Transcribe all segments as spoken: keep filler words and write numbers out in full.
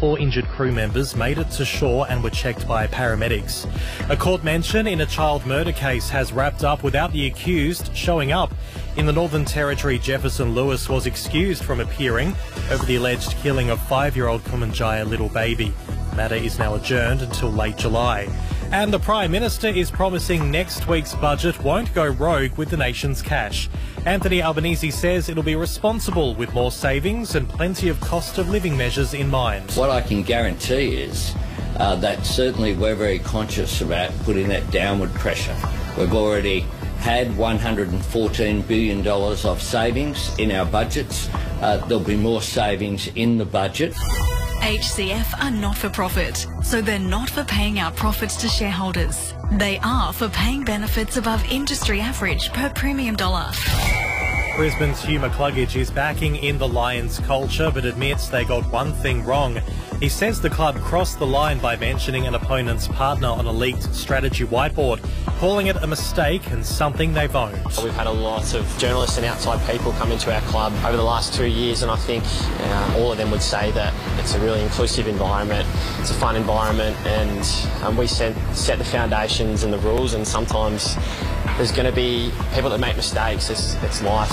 four injured crew members made it to shore and were checked by paramedics. A court mention in a child murder case has wrapped up without the accused showing up. In the Northern Territory, Jefferson Lewis was excused from appearing over the alleged killing of five-year-old Kumanjaya little baby. The matter is now adjourned until late July. And the Prime Minister is promising next week's budget won't go rogue with the nation's cash. Anthony Albanese says it'll be responsible with more savings and plenty of cost of living measures in mind. What I can guarantee is uh, that certainly we're very conscious about putting that downward pressure. We've already had one hundred fourteen billion dollars of savings in our budgets. Uh, there'll be more savings in the budget. H C F are not-for-profit, so they're not for paying out profits to shareholders. They are for paying benefits above industry average per premium dollar. Brisbane's Hugh McCluggage is backing in the Lions culture but admits they got one thing wrong. He says the club crossed the line by mentioning an opponent's partner on a leaked strategy whiteboard, calling it a mistake and something they've owned. We've had a lot of journalists and outside people come into our club over the last two years and I think uh, all of them would say that it's a really inclusive environment, it's a fun environment, and um, we set, set the foundations and the rules, and sometimes there's going to be people that make mistakes. It's, it's life.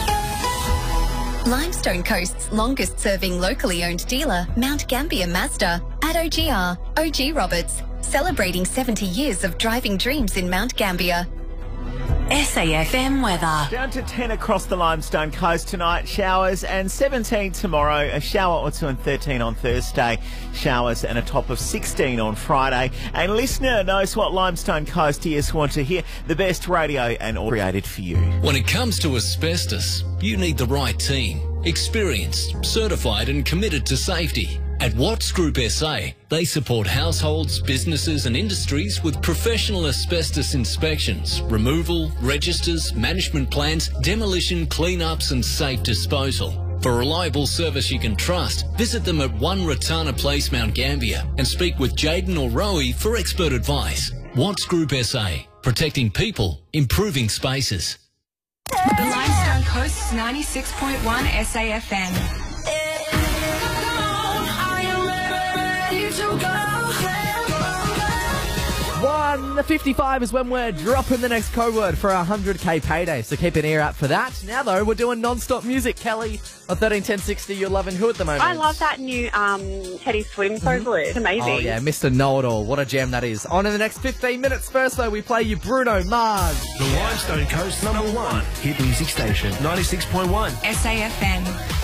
Limestone Coast's longest-serving locally owned dealer, Mount Gambier Mazda, at O G R, O G Roberts, celebrating seventy years of driving dreams in Mount Gambier. S A F M weather. Down to ten across the Limestone Coast tonight, showers, and seventeen tomorrow, a shower or two, and thirteen on Thursday, showers and a top of sixteen on Friday. And listener knows what Limestone Coastiers want to hear, the best radio and all created for you. When it comes to asbestos, you need the right team, experienced, certified and committed to safety. At Watts Group S A, they support households, businesses and industries with professional asbestos inspections, removal, registers, management plans, demolition, clean-ups and safe disposal. For reliable service you can trust, visit them at One Ratana Place, Mount Gambier, and speak with Jaden or Rowie for expert advice. Watts Group S A, protecting people, improving spaces. Limestone Coast's ninety-six point one S A F M. one fifty-five is when we're dropping the next code word for our one hundred K payday, so keep an ear out for that. Now, though, we're doing non-stop music. Kelly, on thirteen ten sixty, you're loving who at the moment? I love that new um, Teddy Swims code Mm-hmm. word. It's amazing. Oh, yeah, Mister Know-It-All. What a jam that is. On in the next fifteen minutes. First, though, we play you Bruno Mars. The Limestone Coast number one hit music station, ninety-six point one. S A F M.